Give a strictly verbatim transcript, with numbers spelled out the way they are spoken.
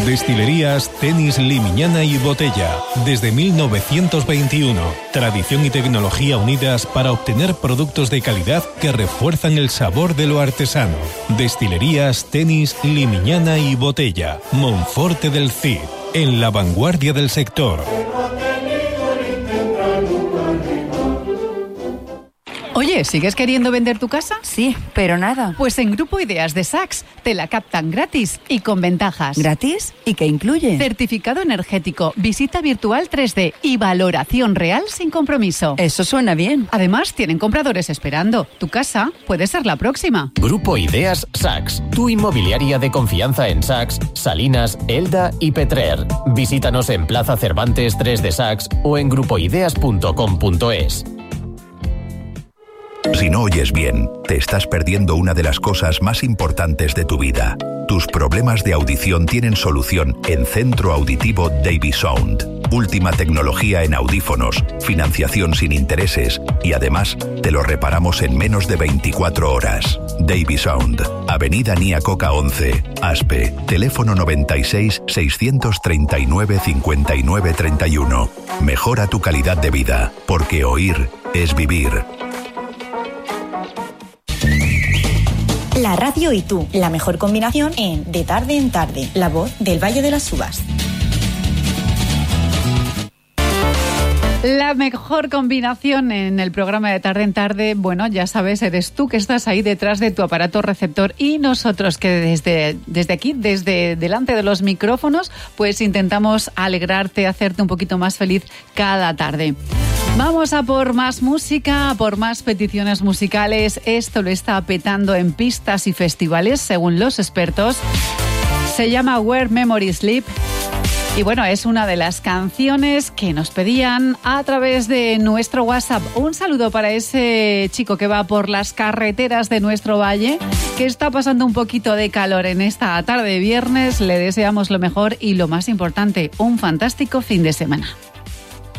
Destilerías Tenis Limiñana y Botella. Desde mil novecientos veintiuno. Tradición y tecnología unidas para obtener productos de calidad que refuerzan el sabor de lo artesano. Destilerías Tenis Limiñana y Botella. Monforte del Cid. En la vanguardia del sector. Oye, ¿sigues queriendo vender tu casa? Sí, pero nada. Pues en Grupo Ideas de Sachs te la captan gratis y con ventajas. ¿Gratis? ¿Y qué incluye? Certificado energético, visita virtual tres D y valoración real sin compromiso. Eso suena bien. Además, tienen compradores esperando. Tu casa puede ser la próxima. Grupo Ideas Sachs, tu inmobiliaria de confianza en Sachs, Salinas, Elda y Petrer. Visítanos en Plaza Cervantes tres de Sachs o en grupo ideas punto com punto es. Si no oyes bien, te estás perdiendo una de las cosas más importantes de tu vida. Tus problemas de audición tienen solución en Centro Auditivo Davisound. Última tecnología en audífonos, financiación sin intereses y además te lo reparamos en menos de veinticuatro horas. Davisound, Avenida Nia Coca once, Aspe, teléfono noventa y seis, seiscientos treinta y nueve, cincuenta y nueve, treinta y uno. Mejora tu calidad de vida, porque oír es vivir. La radio y tú, la mejor combinación en De Tarde en Tarde, la voz del Valle de las Uvas. La mejor combinación en el programa de Tarde en Tarde, bueno, ya sabes, eres tú que estás ahí detrás de tu aparato receptor y nosotros que desde, desde aquí, desde delante de los micrófonos, pues intentamos alegrarte, hacerte un poquito más feliz cada tarde. Vamos a por más música, a por más peticiones musicales. Esto lo está petando en pistas y festivales, según los expertos. Se llama Where Memories Sleep. Y bueno, es una de las canciones que nos pedían a través de nuestro WhatsApp. Un saludo para ese chico que va por las carreteras de nuestro valle, que está pasando un poquito de calor en esta tarde de viernes. Le deseamos lo mejor y lo más importante, un fantástico fin de semana.